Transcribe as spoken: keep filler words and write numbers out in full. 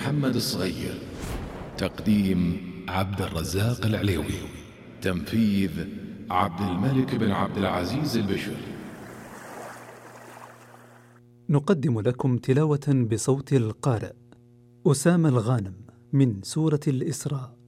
محمد الصغير. تقديم عبد الرزاق العليوي. تنفيذ عبد الملك بن عبد العزيز البشر. نقدم لكم تلاوة بصوت القارئ أسامة الغانم من سورة الإسراء.